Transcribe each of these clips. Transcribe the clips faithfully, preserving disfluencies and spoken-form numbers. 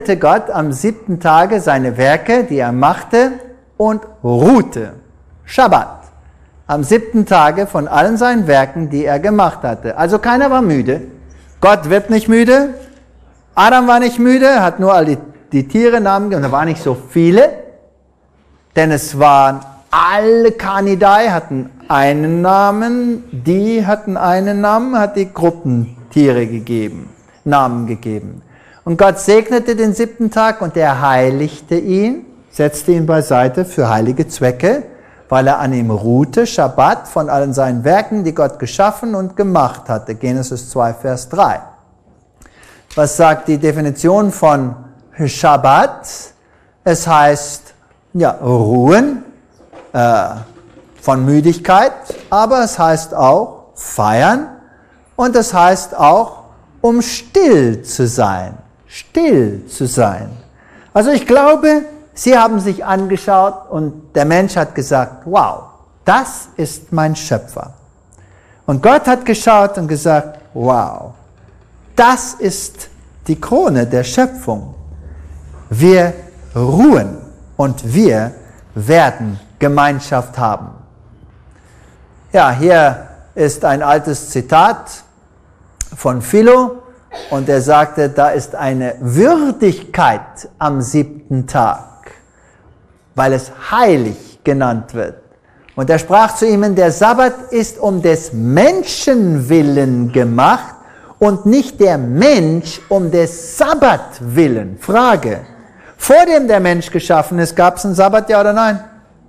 Gott am siebten Tage seine Werke, die er machte, und ruhte. Schabbat. Am siebten Tage von allen seinen Werken, die er gemacht hatte. Also keiner war müde. Gott wird nicht müde. Adam war nicht müde, hat nur all die, die Tiere Namen, und da waren nicht so viele. Denn es waren alle Kanidai hatten einen Namen, die hatten einen Namen, hat die Gruppentiere gegeben, Namen gegeben. Und Gott segnete den siebten Tag und er heiligte ihn, setzte ihn beiseite für heilige Zwecke, weil er an ihm ruhte, Schabbat, von allen seinen Werken, die Gott geschaffen und gemacht hatte. Genesis zwei, Vers drei. Was sagt die Definition von Schabbat? Es heißt, ja, ruhen, äh, von Müdigkeit, aber es heißt auch feiern und es heißt auch, um still zu sein. Still zu sein. Also ich glaube, sie haben sich angeschaut und der Mensch hat gesagt, wow, das ist mein Schöpfer. Und Gott hat geschaut und gesagt, wow, das ist die Krone der Schöpfung. Wir ruhen und wir werden Gemeinschaft haben. Ja, hier ist ein altes Zitat von Philo und er sagte, da ist eine Würdigkeit am siebten Tag, weil es heilig genannt wird. Und er sprach zu ihm, der Sabbat ist um des Menschen willen gemacht und nicht der Mensch um des Sabbat willen. Frage, vor dem der Mensch geschaffen ist, gab es einen Sabbat, ja oder nein?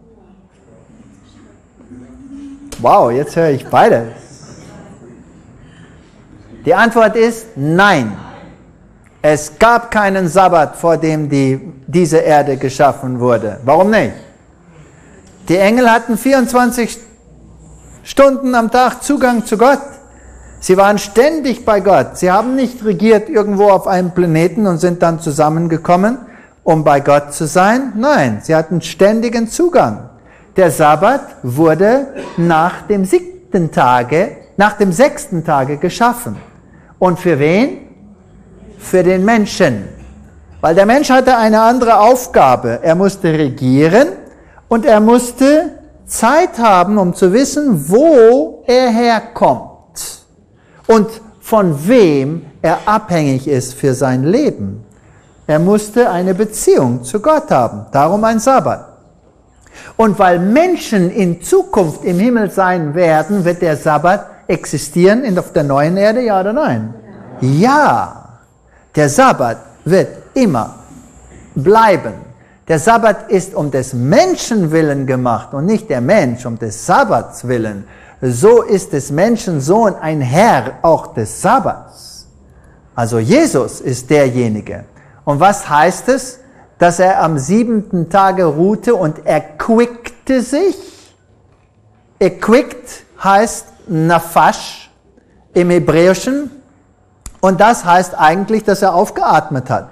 Wow, jetzt höre ich beides. Die Antwort ist nein. Es gab keinen Sabbat, vor dem die, diese Erde geschaffen wurde. Warum nicht? Die Engel hatten vierundzwanzig Stunden am Tag Zugang zu Gott. Sie waren ständig bei Gott. Sie haben nicht regiert irgendwo auf einem Planeten und sind dann zusammengekommen, um bei Gott zu sein. Nein, sie hatten ständigen Zugang. Der Sabbat wurde nach dem siebten Tage, nach dem sechsten Tage geschaffen. Und für wen? Für den Menschen. Weil der Mensch hatte eine andere Aufgabe. Er musste regieren und er musste Zeit haben, um zu wissen, wo er herkommt und von wem er abhängig ist für sein Leben. Er musste eine Beziehung zu Gott haben. Darum ein Sabbat. Und weil Menschen in Zukunft im Himmel sein werden, wird der Sabbat existieren in, auf der neuen Erde, ja oder nein? Ja, der Sabbat wird immer bleiben. Der Sabbat ist um des Menschen willen gemacht und nicht der Mensch um des Sabbats willen. So ist des Menschen Sohn ein Herr auch des Sabbats. Also Jesus ist derjenige. Und was heißt es? Dass er am siebenten Tage ruhte und erquickte sich. Erquickt heißt Nafash im Hebräischen. Und das heißt eigentlich, dass er aufgeatmet hat.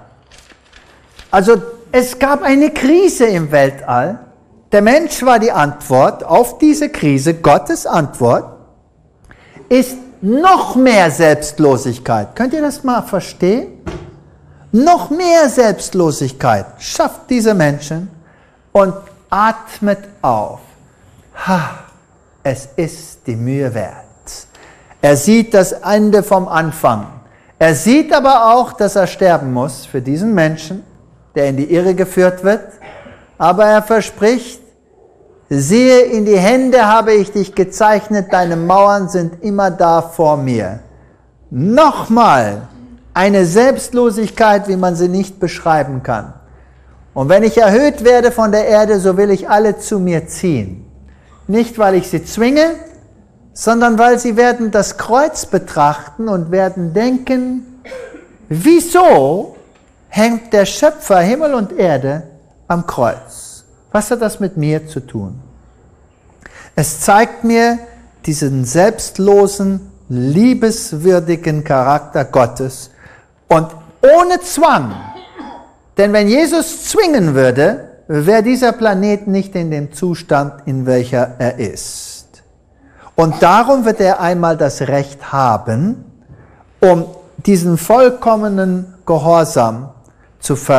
Also es gab eine Krise im Weltall. Der Mensch war die Antwort auf diese Krise. Gottes Antwort ist noch mehr Selbstlosigkeit. Könnt ihr das mal verstehen? Noch mehr Selbstlosigkeit schafft diese Menschen und atmet auf. Ha, es ist die Mühe wert. Er sieht das Ende vom Anfang. Er sieht aber auch, dass er sterben muss für diesen Menschen, der in die Irre geführt wird. Aber er verspricht, siehe, in die Hände habe ich dich gezeichnet, deine Mauern sind immer da vor mir. Nochmal. Eine Selbstlosigkeit, wie man sie nicht beschreiben kann. Und wenn ich erhöht werde von der Erde, so will ich alle zu mir ziehen. Nicht, weil ich sie zwinge, sondern weil sie werden das Kreuz betrachten und werden denken, wieso hängt der Schöpfer Himmel und Erde am Kreuz? Was hat das mit mir zu tun? Es zeigt mir diesen selbstlosen, liebeswürdigen Charakter Gottes, und ohne Zwang. Denn wenn Jesus zwingen würde, wäre dieser Planet nicht in dem Zustand, in welcher er ist. Und darum wird er einmal das Recht haben, um diesen vollkommenen Gehorsam zu ver